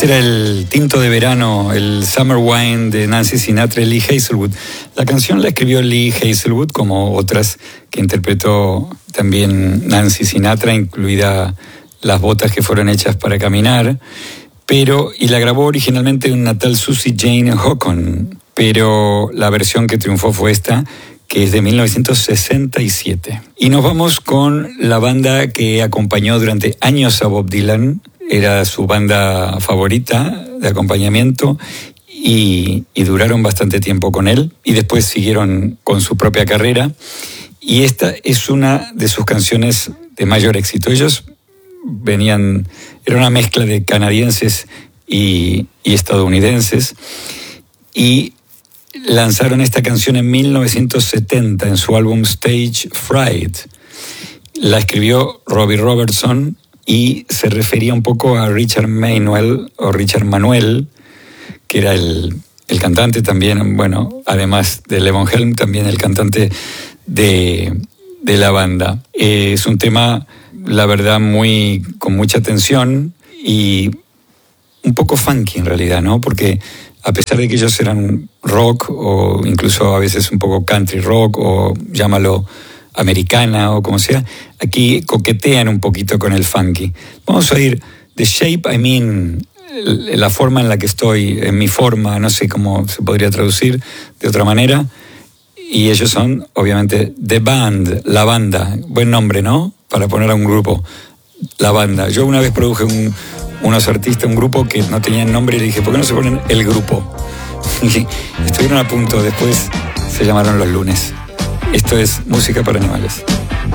Era el tinto de verano, el Summer Wine de Nancy Sinatra y Lee Hazlewood. La canción la escribió Lee Hazlewood, como otras que interpretó también Nancy Sinatra, incluida Las botas que fueron hechas para caminar, y la grabó originalmente una tal Susie Jane Hocon, pero la versión que triunfó fue esta, que es de 1967. Y nos vamos con la banda que acompañó durante años a Bob Dylan. Era su banda favorita de acompañamiento y duraron bastante tiempo con él y después siguieron con su propia carrera. Y esta es una de sus canciones de mayor éxito. Ellos era una mezcla de canadienses y estadounidenses, y lanzaron esta canción en 1970 en su álbum Stage Fright. La escribió Robbie Robertson y se refería un poco a Richard Manuel, que era el cantante también, bueno, además de Levon Helm, también el cantante de la banda. Es un tema, la verdad, con mucha tensión y un poco funky en realidad, ¿no? Porque a pesar de que ellos eran rock o incluso a veces un poco country rock o llámalo americana o como sea, aquí coquetean un poquito con el funky. Vamos a oír The Shape I Mean, la forma en la que estoy, en mi forma, no sé cómo se podría traducir de otra manera. Y ellos son, obviamente, The Band, la banda. Buen nombre, ¿no? Para poner a un grupo, la banda. Yo una vez produje unos artistas, un grupo que no tenían nombre, y le dije, ¿por qué no se ponen El Grupo? Y estuvieron a punto, después se llamaron Los Lunes. Esto es Música para Animales.